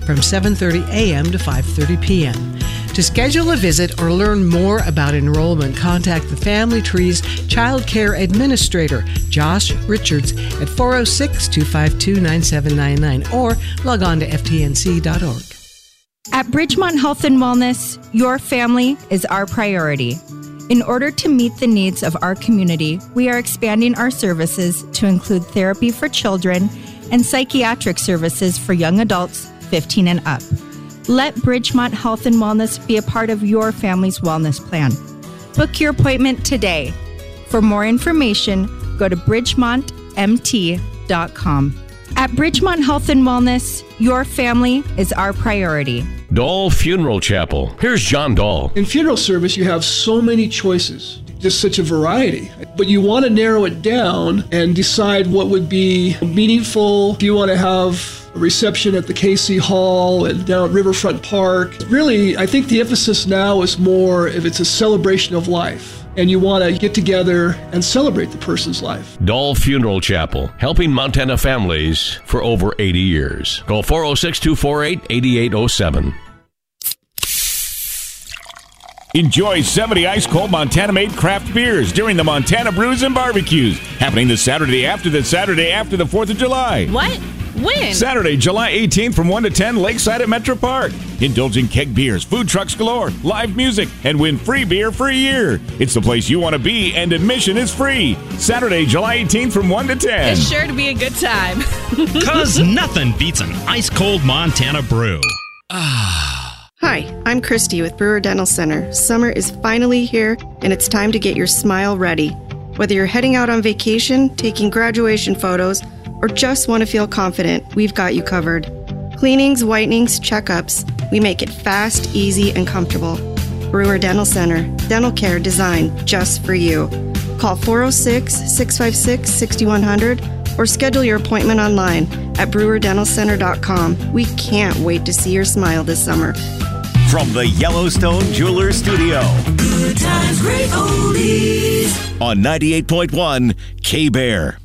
from 7:30 a.m. to 5:30 p.m. To schedule a visit or learn more about enrollment, contact the Family Trees Child Care Administrator, Josh Richards, at 406-252-9799 or log on to ftnc.org. At Bridgemont Health and Wellness, your family is our priority. In order to meet the needs of our community, we are expanding our services to include therapy for children and psychiatric services for young adults 15 and up. Let Bridgemont Health and Wellness be a part of your family's wellness plan. Book your appointment today. For more information, go to bridgemontmt.com. At Bridgemont Health and Wellness, your family is our priority. Dahl Funeral Chapel. Here's John Dahl. In funeral service, you have so many choices, just such a variety. But you want to narrow it down and decide what would be meaningful. If you want to have a reception at the KC Hall and down at Riverfront Park, really, I think the emphasis now is more if it's a celebration of life. And you want to get together and celebrate the person's life. Dahl Funeral Chapel, helping Montana families for over 80 years. Call 406-248-8807. Enjoy 70 ice-cold Montana-made craft beers during the Montana Brews and Barbecues, happening the Saturday after the 4th of July. What? When? Saturday, July 18th from 1 to 10, Lakeside at Metro Park. Indulge in keg beers, food trucks galore, live music, and win free beer for a year. It's the place you want to be, and admission is free. Saturday, July 18th from 1 to 10. It's sure to be a good time. 'Cause nothing beats an ice-cold Montana brew. Hi, I'm Christy with Brewer Dental Center. Summer is finally here, and it's time to get your smile ready. Whether you're heading out on vacation, taking graduation photos, or just want to feel confident, we've got you covered. Cleanings, whitenings, checkups, we make it fast, easy, and comfortable. Brewer Dental Center, dental care designed just for you. Call 406-656-6100 or schedule your appointment online at brewerdentalcenter.com. We can't wait to see your smile this summer. From the Yellowstone Jewelers Studio. Good times, great oldies. On 98.1 K-Bear.